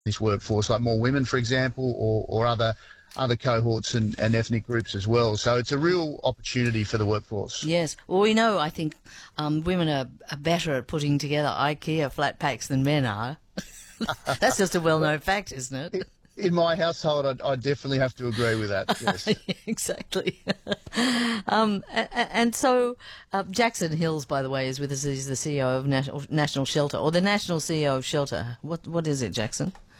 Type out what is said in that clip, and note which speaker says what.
Speaker 1: this workforce, like more women, for example, or other cohorts and ethnic groups as well. So it's a real opportunity for the workforce.
Speaker 2: Yes. Well, we know, I think, women are better at putting together IKEA flat packs than men are. That's just a well-known fact, isn't it?
Speaker 1: In my household, I definitely have to agree with that. Yes.
Speaker 2: Yeah, exactly. And so Jackson Hills, by the way, is with us. He's the CEO of National Shelter, or the National CEO of Shelter. What is it, Jackson?